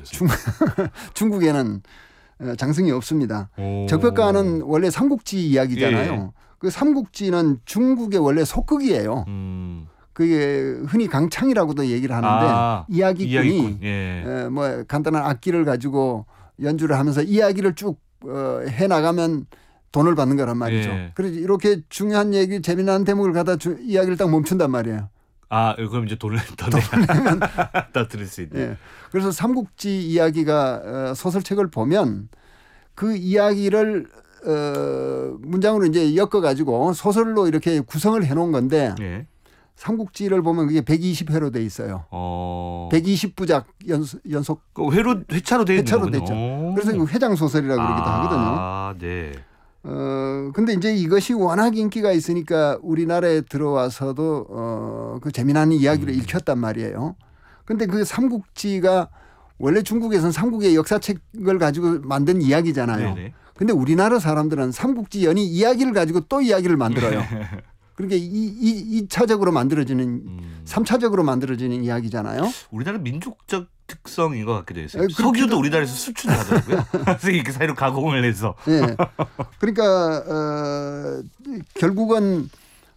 그렇습니까? 중국에는 장승이 없습니다. 적벽가는 원래 삼국지 이야기잖아요. 예. 그 삼국지는 중국의 원래 속극이에요. 그게 흔히 강창이라고도 얘기를 하는데 이야기꾼이 뭐 간단한 악기를 가지고 연주를 하면서 이야기를 쭉 해나가면 돈을 받는 거란 말이죠. 예. 그래서 이렇게 중요한 얘기, 재미난 대목을 갖다 이야기를 딱 멈춘단 말이에요. 그럼 이제 돈을 더 내면 더 들을 수 있는. 예. 그래서 삼국지 이야기가 소설책을 보면 그 이야기를 문장으로 이제 엮어가지고 소설로 이렇게 구성을 해놓은 건데 예. 삼국지를 보면 그게 120회로 돼 있어요. 120부작 연속. 회차로 돼 있는 거군요. 됐죠. 그래서 그 회장 소설이라고 그러기도 하거든요. 네. 근데 이제 이것이 워낙 인기가 있으니까 우리나라에 들어와서도 그 재미난 이야기를 읽혔단 말이에요. 근데 그 삼국지가 원래 중국에서는 삼국의 역사책을 가지고 만든 이야기잖아요. 네네. 근데 우리나라 사람들은 삼국지 연이 이야기를 가지고 또 이야기를 만들어요. 그러니까 2차적으로 만들어지는 3차적으로 만들어지는 이야기잖아요. 우리나라 민족적 특성인 것 같기도 했어요. 석유도 우리나라에서 수출을 하더라고요. 그래서 이렇게 사이로 가공을 해서. 네. 그러니까 결국은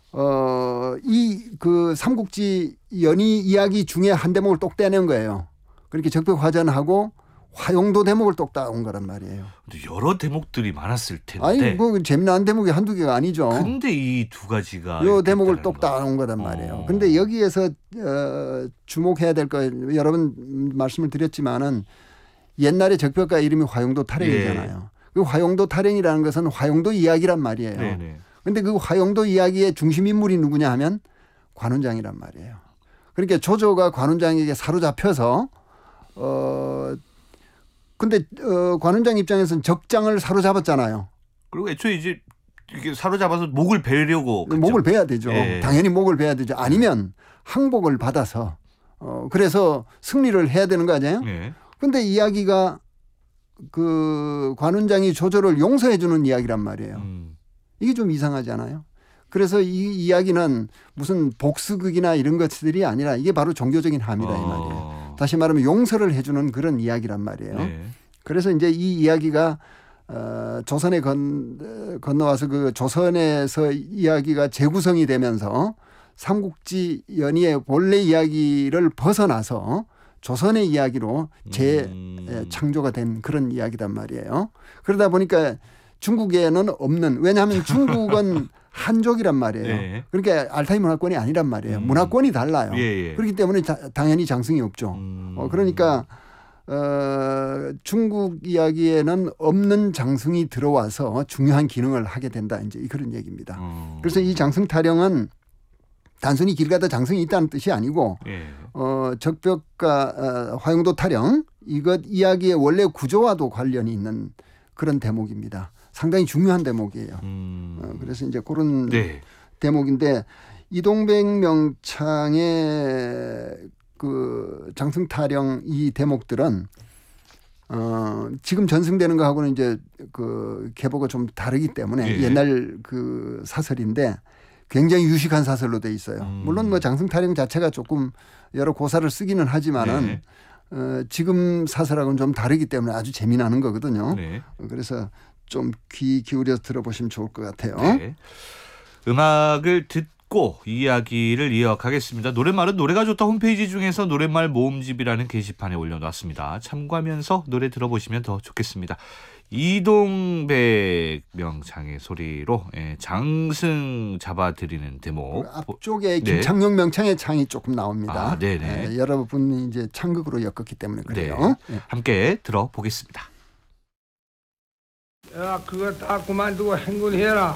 이 그 삼국지 연의 이야기 중에 한 대목을 똑 떼낸 거예요. 그렇게 적벽화전하고 화용도 대목을 똑 따온 거란 말이에요. 여러 대목들이 많았을 텐데. 아니 뭐 재미난 대목이 한두 개가 아니죠. 근데 이 두 가지가 요 대목을 똑 따온 거란 말이에요. 근데 여기에서 주목해야 될 거 여러 번 말씀을 드렸지만은 옛날에 적벽가 이름이 화용도 탈행이잖아요. 그 화용도 탈행이라는 것은 화용도 이야기란 말이에요. 그런데 그 화용도 이야기의 중심 인물이 누구냐 하면 관훈장이란 말이에요. 그러니까 조조가 관훈장에게 사로잡혀서 근데 관훈장 입장에서는 적장을 사로잡았잖아요. 그리고 애초에 이제 이렇게 사로잡아서 목을 베려고 목을 베야 되죠. 당연히 목을 베야 되죠. 아니면 항복을 받아서 그래서 승리를 해야 되는 거 아니에요? 근데 이야기가 그 관훈장이 조조를 용서해 주는 이야기란 말이에요. 이게 좀 이상하지 않아요? 그래서 이 이야기는 무슨 복수극이나 이런 것들이 아니라 이게 바로 종교적인 함이다 이 말이에요. 다시 말하면 용서를 해주는 그런 이야기란 말이에요. 그래서 이제 이 이야기가 조선에 건너와서 그 조선에서 이야기가 재구성이 되면서 삼국지 연의의 본래 이야기를 벗어나서 조선의 이야기로 재창조가 된 그런 이야기단 말이에요. 그러다 보니까 중국에는 없는, 왜냐하면 중국은 한족이란 말이에요. 그러니까 알타이 문화권이 아니란 말이에요. 문화권이 달라요. 그렇기 때문에 당연히 장승이 없죠. 그러니까 중국 이야기에는 없는 장승이 들어와서 중요한 기능을 하게 된다. 이제 그런 얘기입니다. 그래서 이 장승 타령은 단순히 길 가다 장승이 있다는 뜻이 아니고 적벽과 화용도 타령 이것 이야기의 원래 구조와도 관련이 있는 그런 대목입니다. 상당히 중요한 대목이에요. 그래서 이제 그런 대목인데 이동백 명창의 그 장승 타령 이 대목들은 지금 전승되는 거하고는 이제 그 계보가 좀 다르기 때문에 옛날 그 사설인데 굉장히 유식한 사설로 돼 있어요. 물론 뭐 장승 타령 자체가 조금 여러 고사를 쓰기는 하지만은 지금 사설하고는 좀 다르기 때문에 아주 재미나는 거거든요. 그래서 좀 귀 기울여서 들어보시면 좋을 것 같아요. 음악을 듣고 이야기를 이어가겠습니다. 노랫말은 노래가 좋다 홈페이지 중에서 노랫말 모음집이라는 게시판에 올려놨습니다. 참고하면서 노래 들어보시면 더 좋겠습니다. 이동백 명창의 소리로 장승 잡아드리는 대목. 앞쪽에 김창룡 명창의 창이 조금 나옵니다. 네네. 여러분이 이제 창극으로 엮었기 때문에 그래요. 함께 들어보겠습니다. 야, 그거 다 그만두고 행군해라.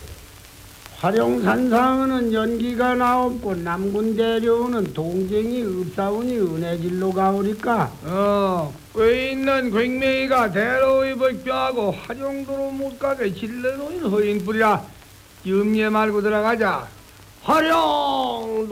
화룡산상은 연기가 나옵고 남군 대료는 동쟁이 없사오니 은혜질로 가오리까. 꽤 있는 굉명이가 대로의 법병하고 화룡도로 못 가게 질러놓은 허인뿌리라. 염려 말고 들어가자. 화룡